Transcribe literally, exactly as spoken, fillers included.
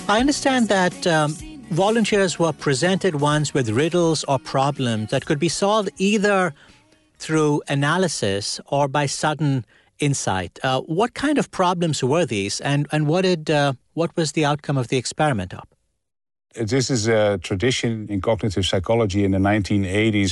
I understand that um, volunteers were presented once with riddles or problems that could be solved either through analysis or by sudden insight. Uh, what kind of problems were these, and, and what did uh, what was the outcome of the experiment of? This is a tradition in cognitive psychology in the nineteen eighties